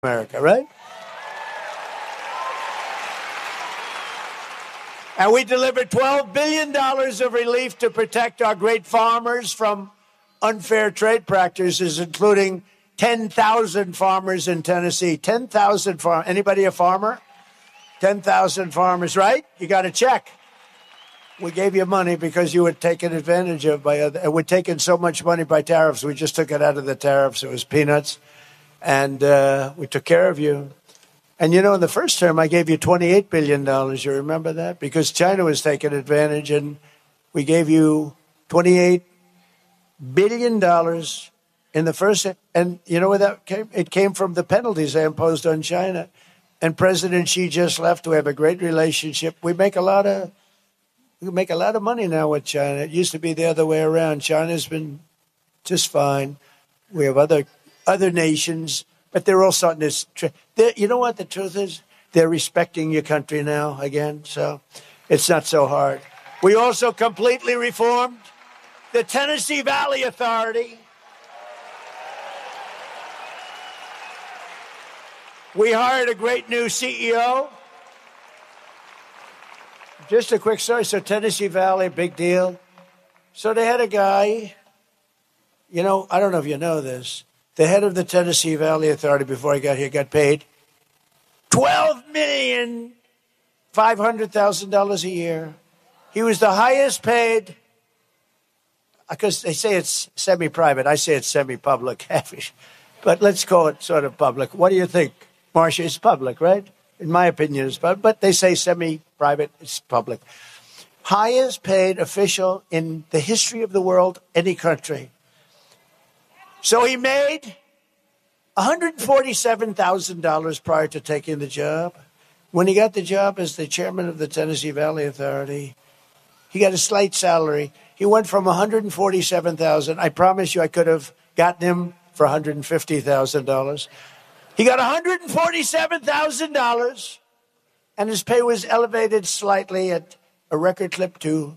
America, right? And we delivered $12 billion of relief to protect our great farmers from unfair trade practices, including 10,000 farmers in Tennessee. 10,000 farmers. Anybody a farmer? 10,000 farmers, right? You got to check. We gave you money because you were taken advantage of by other. And we're taking so much money by tariffs. We just took it out of the tariffs. It was peanuts. And we took care of you. And, you know, in the first term, I gave you $28 billion. You remember that? Because China was taking advantage, and we gave you $28 billion in the first. And you know where that came? It came from the penalties I imposed on China. And President Xi just left. We have a great relationship. We make a lot of money now with China. It used to be the other way around. China's been just fine. We have other nations. But they're all starting to, you know what the truth is? They're respecting your country now again, so it's not so hard. We also completely reformed the Tennessee Valley Authority. We hired a great new CEO. Just a quick story. So Tennessee Valley, big deal. So they had a guy, you know, I don't know if you know this. The head of the Tennessee Valley Authority, before I got here, got paid $12,500,000 a year. He was the highest paid, because they say it's semi-private. I say it's semi-public. But let's call it sort of public. What do you think, Marcia? It's public, right? In my opinion, it's public. But they say semi-private, it's public. Highest paid official in the history of the world, any country. So he made $147,000 prior to taking the job. When he got the job as the chairman of the Tennessee Valley Authority, he got a slight salary. He went from $147,000. I promise you I could have gotten him for $150,000. He got $147,000, and his pay was elevated slightly at a record clip to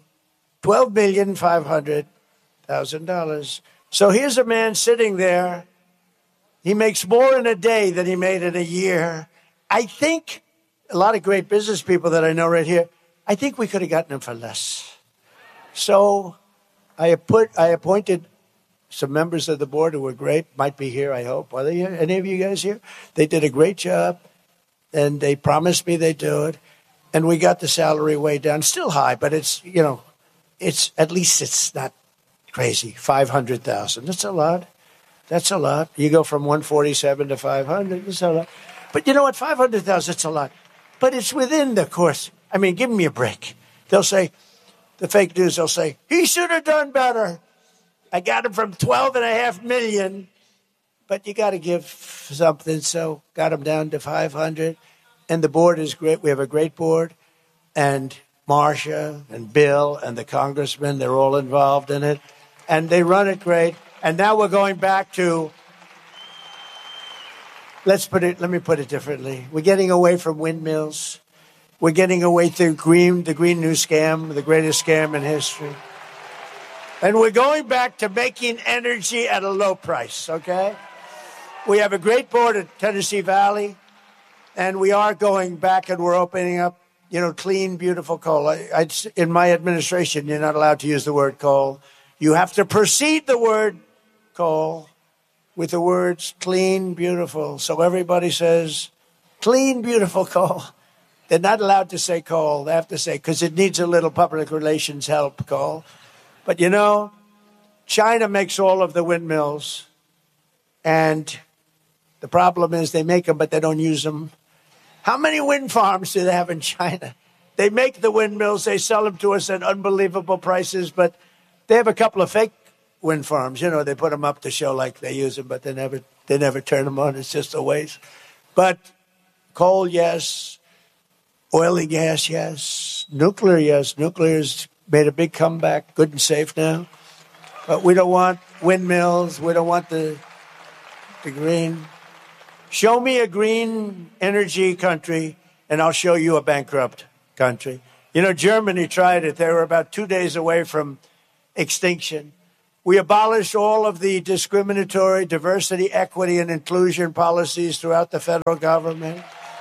$12,500,000. So here's a man sitting there. He makes more in a day than he made in a year. I think a lot of great business people that I know right here, I think we could have gotten him for less. So I appointed some members of the board who were great, might be here, I hope. Are they here? Any of you guys here? They did a great job, and they promised me they'd do it. And we got the salary way down. Still high, but it's, you know, it's at least it's not crazy. 500,000. That's a lot. That's a lot. You go from 147 to 500. That's a lot. But you know what? 500,000, it's a lot. But it's within the course. I mean, give me a break. They'll say, the fake news, they'll say, he should have done better. I got him from 12.5 million. But you got to give something. So got him down to 500. And the board is great. We have a great board. And Marcia and Bill and the congressmen, they're all involved in it. And they run it great. And now we're going back to, let me put it differently. We're getting away from windmills. We're getting away through the Green New Scam, the greatest scam in history. And we're going back to making energy at a low price, okay? We have a great board at Tennessee Valley. And we are going back and we're opening up, you know, clean, beautiful coal. In my administration, you're not allowed to use the word coal. You have to precede the word coal with the words clean, beautiful. So everybody says clean, beautiful coal. They're not allowed to say coal. They have to say, because it needs a little public relations help, coal. But, you know, China makes all of the windmills. And the problem is they make them, but they don't use them. How many wind farms do they have in China? They make the windmills. They sell them to us at unbelievable prices, but they have a couple of fake wind farms. You know, they put them up to show like they use them, but they never turn them on. It's just a waste. But coal, yes. Oil and gas, yes. Nuclear, yes. Nuclear's made a big comeback, good and safe now. But we don't want windmills. We don't want the green. Show me a green energy country, and I'll show you a bankrupt country. You know, Germany tried it. They were about 2 days away from extinction. We abolished all of the discriminatory diversity, equity, and inclusion policies throughout the federal government.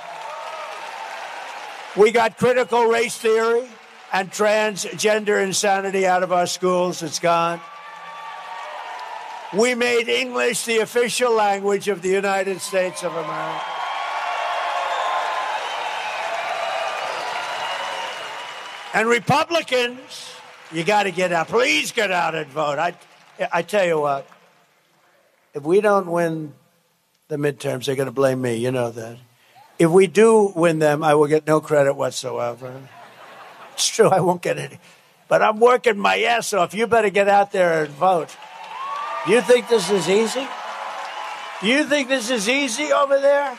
We got critical race theory and transgender insanity out of our schools. It's gone. We made English the official language of the United States of America. And Republicans, you got to get out. Please get out and vote. I tell you what, if we don't win the midterms, they're going to blame me. You know that. If we do win them, I will get no credit whatsoever. It's true, I won't get any. But I'm working my ass off. You better get out there and vote. You think this is easy? You think this is easy over there?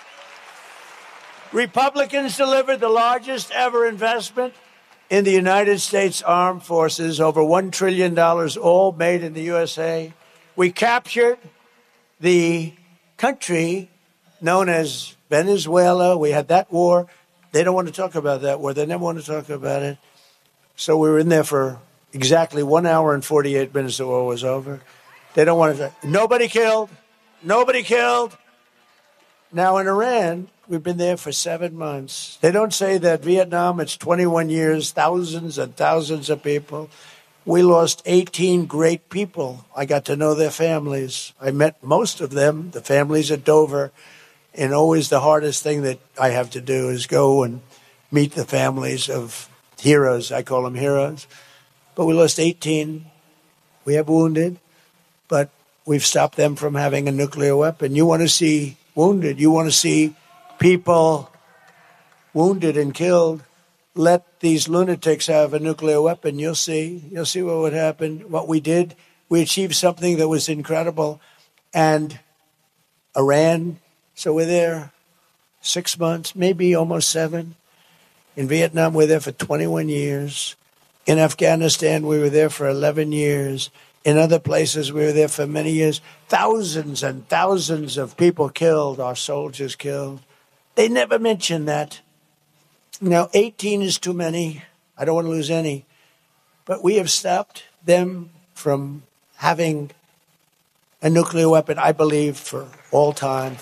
Republicans delivered the largest ever investment in the United States Armed Forces, over $1 trillion, all made in the USA. We captured the country known as Venezuela. We had that war. They don't want to talk about that war. They never want to talk about it. So we were in there for exactly 1 hour and 48 minutes. The war was over. They don't want to. Nobody killed. Nobody killed. Now in Iran, we've been there for 7 months. They don't say that Vietnam, it's 21 years, thousands and thousands of people. We lost 18 great people. I got to know their families. I met most of them, the families at Dover. And always the hardest thing that I have to do is go and meet the families of heroes. I call them heroes. But we lost 18. We have wounded. But we've stopped them from having a nuclear weapon. You want to see wounded. You want to see people wounded and killed. Let these lunatics have a nuclear weapon. You'll see. You'll see what would happen. What we did, we achieved something that was incredible. And Iran, so we're there 6 months, maybe almost 7. In Vietnam, we're there for 21 years. In Afghanistan, we were there for 11 years. In other places, we were there for many years. Thousands and thousands of people killed, our soldiers killed. They never mention that. Now, 18 is too many. I don't want to lose any. But we have stopped them from having a nuclear weapon, I believe, for all time,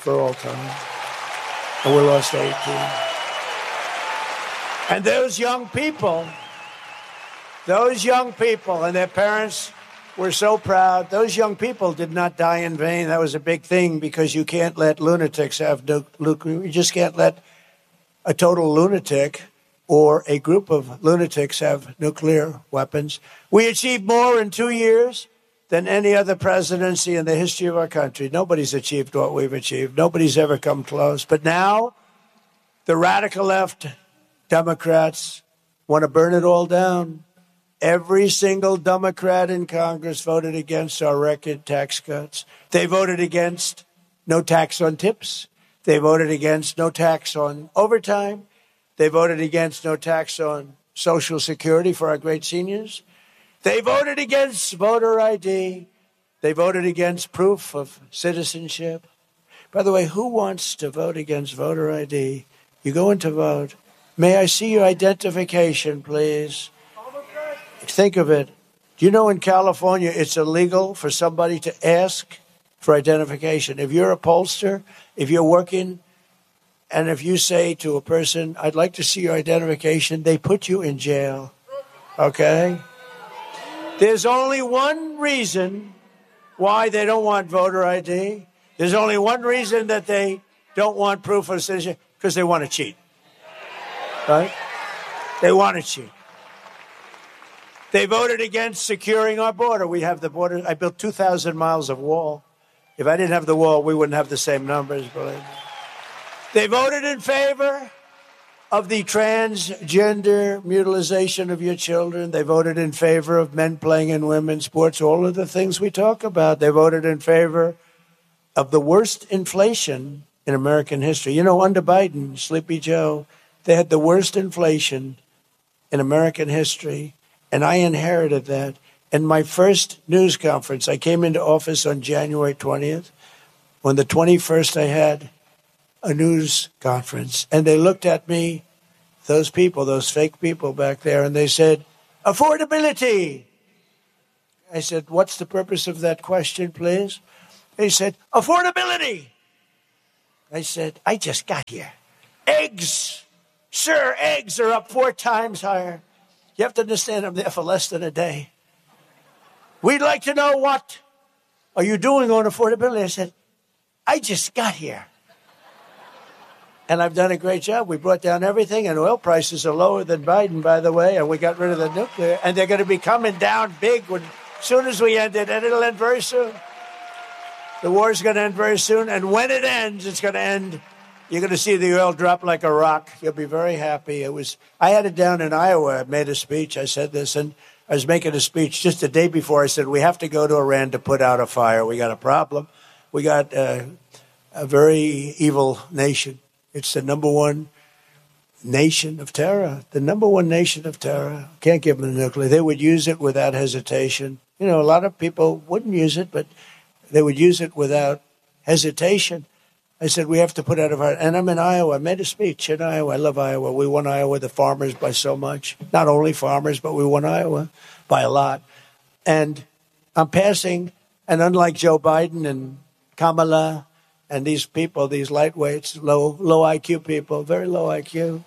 And we lost 18. And those young people and their parents were so proud. Those young people did not die in vain. That was a big thing because you can't let lunatics have nuclear. You just can't let a total lunatic or a group of lunatics have nuclear weapons. We achieved more in 2 years than any other presidency in the history of our country. Nobody's achieved what we've achieved. Nobody's ever come close. But now the radical left Democrats want to burn it all down. Every single Democrat in Congress voted against our record tax cuts. They voted against no tax on tips. They voted against no tax on overtime. They voted against no tax on Social Security for our great seniors. They voted against voter ID. They voted against proof of citizenship. By the way, who wants to vote against voter ID? You go in to vote. May I see your identification, please? Think of it. Do you know in California it's illegal for somebody to ask for identification? If you're a pollster, if you're working, and if you say to a person, I'd like to see your identification, they put you in jail. Okay? There's only one reason why they don't want voter ID. There's only one reason that they don't want proof of citizenship, because they want to cheat. Right? They want to cheat. They voted against securing our border. We have the border. I built 2,000 miles of wall. If I didn't have the wall, we wouldn't have the same numbers, believe me. They voted in favor of the transgender mutilization of your children. They voted in favor of men playing in women's sports, all of the things we talk about. They voted in favor of the worst inflation in American history. You know, under Biden, Sleepy Joe, they had the worst inflation in American history. And I inherited that. In my first news conference, I came into office on January 20th. On the 21st, I had a news conference. And they looked at me, those people, those fake people back there, and they said, affordability. I said, what's the purpose of that question, please? He said, affordability. I said, I just got here. Eggs. Sir, eggs are up 4 times higher. You have to understand I'm there for less than a day. We'd like to know, what are you doing on affordability? I said, I just got here. And I've done a great job. We brought down everything, and oil prices are lower than Biden, by the way, and we got rid of the nuclear, and they're going to be coming down big as soon as we end it, and it'll end very soon. The war is going to end very soon, and when it ends, it's going to end. You're going to see the oil drop like a rock. You'll be very happy. I had it down in Iowa. I made a speech. I said this, and I was making a speech just the day before. I said, we have to go to Iran to put out a fire. We got a problem. We got a very evil nation. It's the number one nation of terror. The number one nation of terror. Can't give them the nuclear. They would use it without hesitation. You know, a lot of people wouldn't use it, but they would use it without hesitation. I said, we have to put out a fire. And I'm in Iowa. I made a speech in Iowa. I love Iowa. We won Iowa, the farmers, by so much. Not only farmers, but we won Iowa by a lot. And I'm passing, and unlike Joe Biden and Kamala and these people, these lightweights, low IQ people, very low IQ,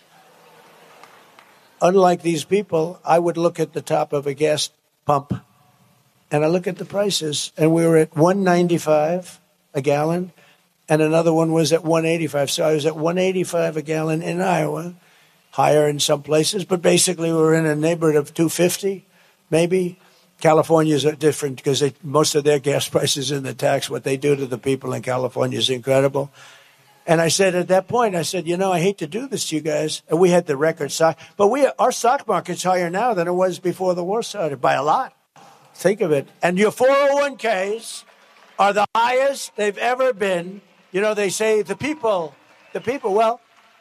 unlike these people, I would look at the top of a gas pump, and I look at the prices, and we were at $1.95 a gallon, and another one was at $1.85. So I was at $1.85 a gallon in Iowa, higher in some places, but basically we were in a neighborhood of $2.50, maybe. California's different because most of their gas prices in the tax. What they do to the people in California is incredible. And I said at that point, I said, you know, I hate to do this to you guys. And we had the record stock, but our stock market's higher now than it was before the war started by a lot. Think of it. And your 401ks are the highest they've ever been. You know, they say a lot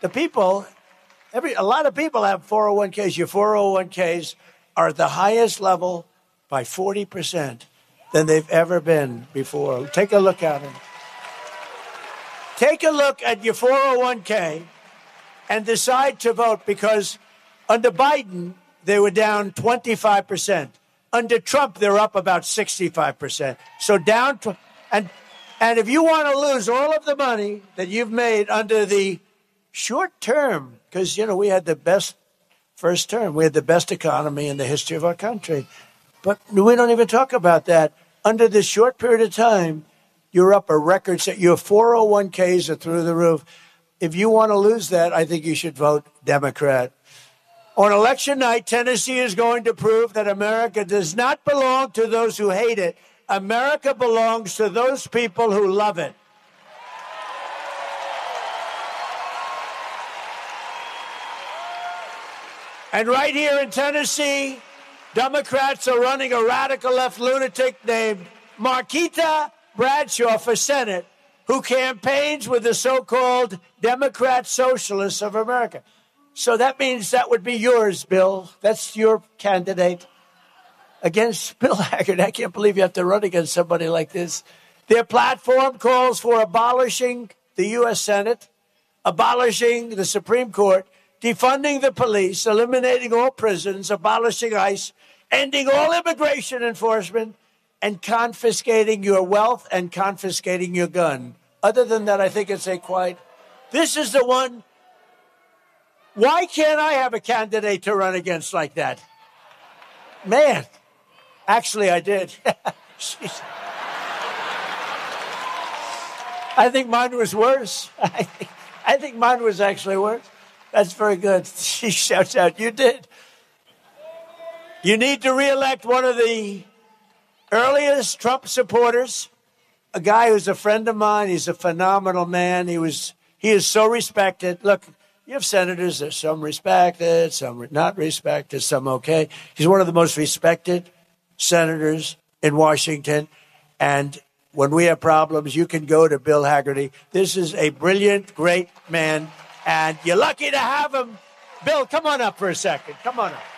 of people have 401ks. Your 401ks are at the highest level by 40% than they've ever been before. Take a look at them. Take a look at your 401k and decide to vote, because under Biden, they were down 25%. Under Trump, they're up about 65%. So down to, and if you want to lose all of the money that you've made under the short term, because, you know, we had the best first term. We had the best economy in the history of our country. But we don't even talk about that. Under this short period of time, you're up a record set. Your 401ks are through the roof. If you want to lose that, I think you should vote Democrat. On election night, Tennessee is going to prove that America does not belong to those who hate it. America belongs to those people who love it. And right here in Tennessee, Democrats are running a radical left lunatic named Marquita Bradshaw for Senate, who campaigns with the so-called Democrat Socialists of America. So that means that would be yours, Bill. That's your candidate against Bill Haggard. I can't believe you have to run against somebody like this. Their platform calls for abolishing the U.S. Senate, abolishing the Supreme Court, defunding the police, eliminating all prisons, abolishing ICE, ending all immigration enforcement, and confiscating your wealth and confiscating your gun. Other than that, I think it's this is the one. Why can't I have a candidate to run against like that? Man, actually I did. I think mine was worse. I think mine was actually worse. That's very good. She shouts out, you did. You need to reelect one of the earliest Trump supporters, a guy who's a friend of mine. He's a phenomenal man. He is so respected. Look, you have senators, there's some respected, some not respected, some okay. He's one of the most respected senators in Washington. And when we have problems, you can go to Bill Hagerty. This is a brilliant, great man. And you're lucky to have him. Bill, come on up for a second. Come on up.